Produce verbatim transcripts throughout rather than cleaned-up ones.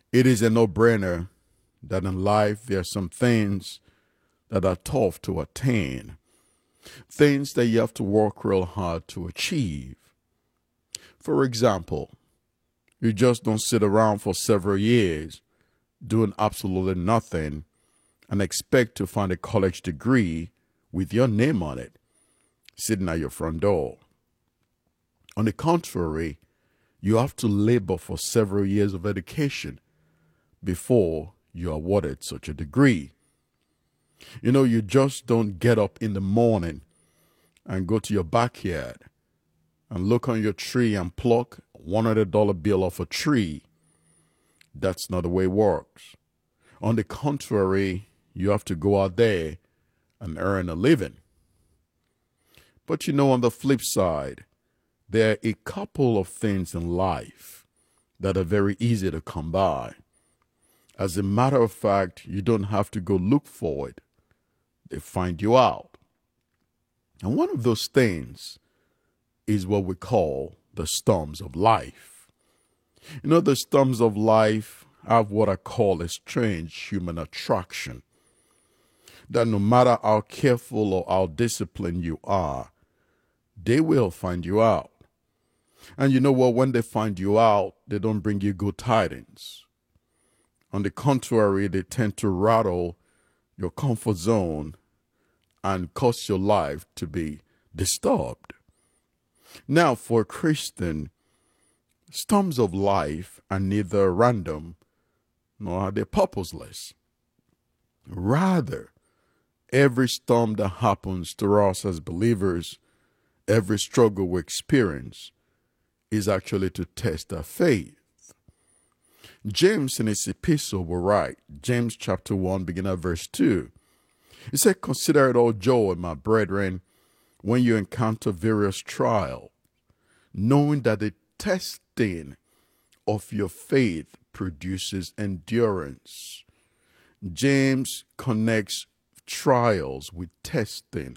It is a no-brainer that in life there are some things that are tough to attain, things that you have to work real hard to achieve. For example, you just don't sit around for several years doing absolutely nothing and expect to find a college degree with your name on it sitting at your front door. On the contrary, you have to labor for several years of education before you are awarded such a degree. You know, you just don't get up in the morning and go to your backyard and look on your tree and pluck a one hundred dollar bill off a tree. That's not the way it works. On the contrary, you have to go out there and earn a living. But you know, on the flip side, there are a couple of things in life that are very easy to come by. As a matter of fact, you don't have to go look for it. They find you out. And one of those things is what we call the storms of life. You know, the storms of life have what I call a strange human attraction. That no matter how careful or how disciplined you are, they will find you out. And you know what? When they find you out, they don't bring you good tidings. On the contrary, they tend to rattle your comfort zone and cause your life to be disturbed. Now, for a Christian, storms of life are neither random nor are they purposeless. Rather, every storm that happens to us as believers, every struggle we experience, is actually to test our faith. James in his epistle will write, James chapter one, beginning at verse two. He said, "Consider it all joy, my brethren, when you encounter various trials, knowing that the testing of your faith produces endurance." James connects trials with testing.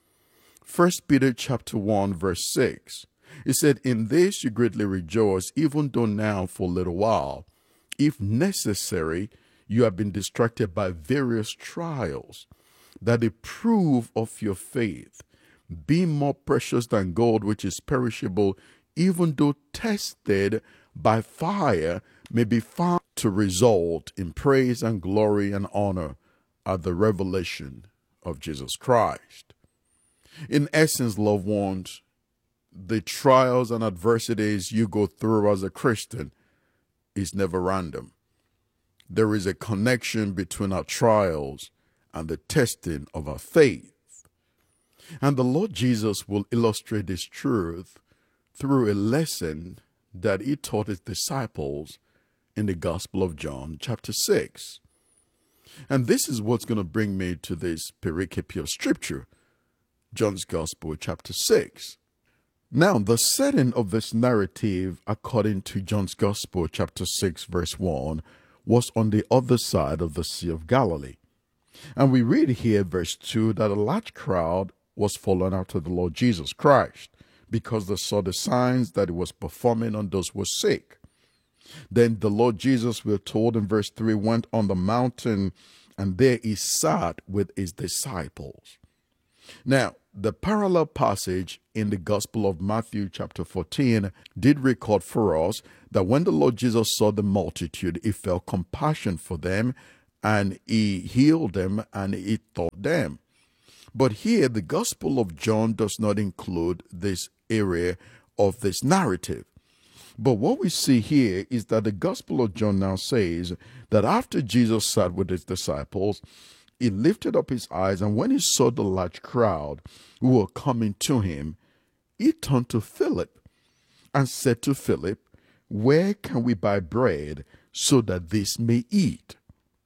First Peter chapter one, verse six. He said, "In this you greatly rejoice, even though now for a little while, if necessary, you have been distracted by various trials, that the proof of your faith, being more precious than gold which is perishable, even though tested by fire, may be found to result in praise and glory and honor at the revelation of Jesus Christ." In essence, loved ones, the trials and adversities you go through as a Christian is never random. There is a connection between our trials and the testing of our faith. And the Lord Jesus will illustrate this truth through a lesson that he taught his disciples in the Gospel of John, chapter six. And this is what's going to bring me to this pericope of Scripture, John's Gospel, chapter six. Now, the setting of this narrative, according to John's Gospel, chapter six, verse one, was on the other side of the Sea of Galilee. And we read here, verse two, that a large crowd was following after the Lord Jesus Christ because they saw the signs that he was performing on those who were sick. Then the Lord Jesus, we're told in verse three, went on the mountain, and there he sat with his disciples. Now, the parallel passage in the Gospel of Matthew chapter fourteen did record for us that when the Lord Jesus saw the multitude, he felt compassion for them, and he healed them, and he taught them. But here, the Gospel of John does not include this area of this narrative. But what we see here is that the Gospel of John now says that after Jesus sat with his disciples, he lifted up his eyes, and when he saw the large crowd who were coming to him, he turned to Philip and said to Philip, "Where can we buy bread so that this may eat?"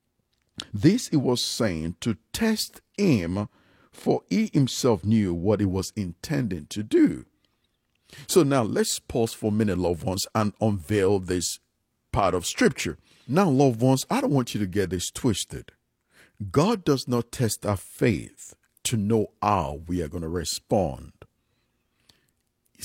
This he was saying to test him, for he himself knew what he was intending to do. So now let's pause for a minute, loved ones, and unveil this part of Scripture. Now, loved ones, I don't want you to get this twisted. God does not test our faith to know how we are going to respond.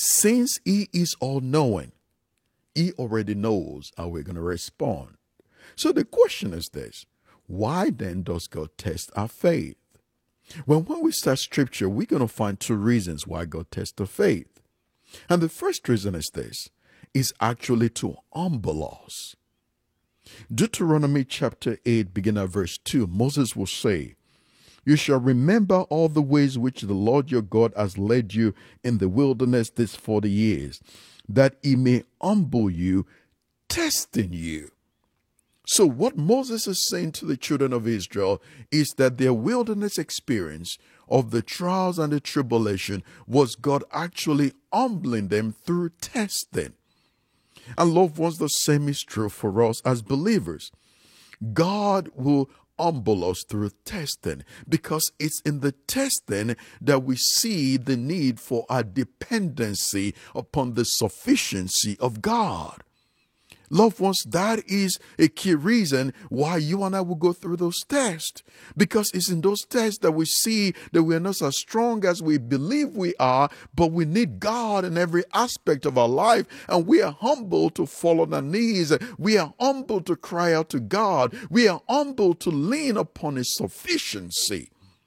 Since he is all-knowing, he already knows how we're going to respond. So the question is this: why then does God test our faith? Well, when we start scripture, we're going to find two reasons why God tests our faith. And the first reason is this: is actually to humble us. Deuteronomy chapter eight, beginning at verse two, Moses will say, "You shall remember all the ways which the Lord your God has led you in the wilderness these forty years, that he may humble you, testing you." So what Moses is saying to the children of Israel is that their wilderness experience of the trials and the tribulation was God actually humbling them through testing. And loved ones, the same is true for us as believers. God will humble us through testing, because it's in the testing that we see the need for our dependency upon the sufficiency of God. Loved ones, that is a key reason why you and I will go through those tests. Because it's in those tests that we see that we are not as strong as we believe we are, but we need God in every aspect of our life. And we are humble to fall on our knees. We are humble to cry out to God. We are humble to lean upon His sufficiency.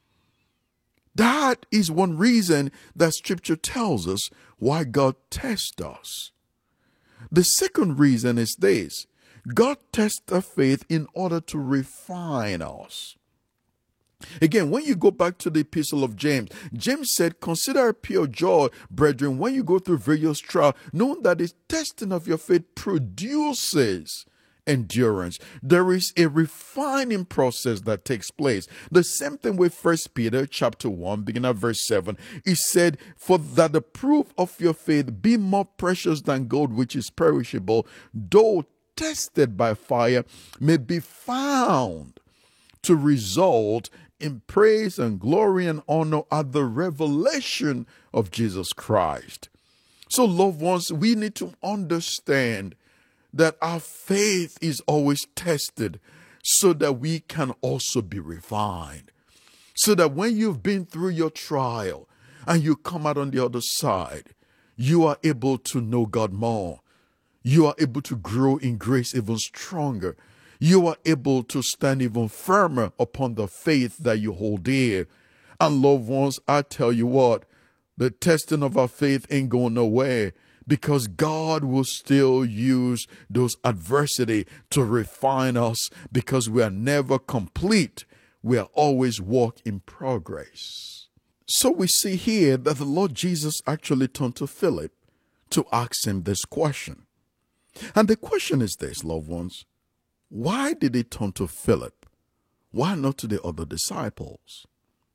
That is one reason that Scripture tells us why God tests us. The second reason is this: God tests our faith in order to refine us. Again, when you go back to the epistle of James, James said, "Consider it pure joy, brethren, when you go through various trials, knowing that the testing of your faith produces endurance." There is a refining process that takes place. The same thing with First Peter chapter one, beginning at verse seven. He said, "For that the proof of your faith be more precious than gold, which is perishable, though tested by fire, may be found to result in praise and glory and honor at the revelation of Jesus Christ." So, loved ones, we need to understand that our faith is always tested so that we can also be refined. So that when you've been through your trial and you come out on the other side, you are able to know God more. You are able to grow in grace even stronger. You are able to stand even firmer upon the faith that you hold dear. And loved ones, I tell you what, the testing of our faith ain't going nowhere, because God will still use those adversity to refine us, because we are never complete. We are always work in progress. So we see here that the Lord Jesus actually turned to Philip to ask him this question. And the question is this, loved ones: why did he turn to Philip? Why not to the other disciples?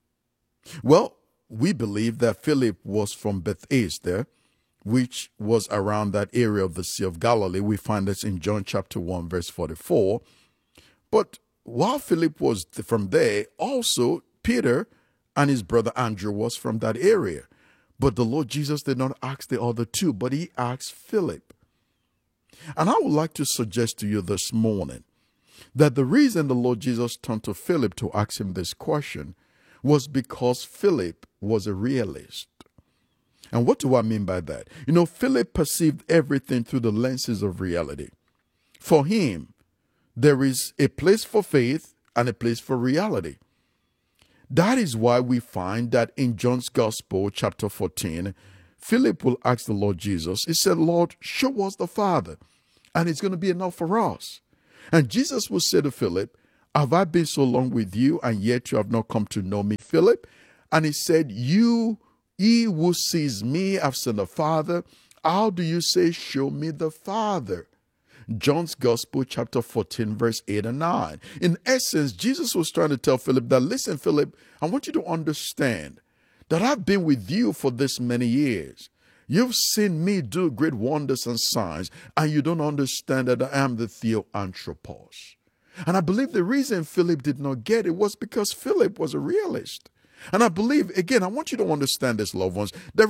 Well, we believe that Philip was from Bethsaida, which was around that area of the Sea of Galilee. We find this in John chapter one, verse forty-four. But while Philip was from there, also Peter and his brother Andrew was from that area. But the Lord Jesus did not ask the other two, but he asked Philip. And I would like to suggest to you this morning that the reason the Lord Jesus turned to Philip to ask him this question was because Philip was a realist. And what do I mean by that? You know, Philip perceived everything through the lenses of reality. For him, there is a place for faith and a place for reality. That is why we find that in John's Gospel, chapter fourteen, Philip will ask the Lord Jesus, he said, "Lord, show us the Father, and it's going to be enough for us." And Jesus will say to Philip, "Have I been so long with you, and yet you have not come to know me, Philip?" And he said, "You He who sees me have seen the Father. How do you say, 'Show me the Father'?" John's Gospel, chapter fourteen, verse eight and nine. In essence, Jesus was trying to tell Philip that, listen, Philip, I want you to understand that I've been with you for this many years. You've seen me do great wonders and signs, and you don't understand that I am the Theoanthropos. And I believe the reason Philip did not get it was because Philip was a realist. And I believe, again, I want you to understand this, loved ones, that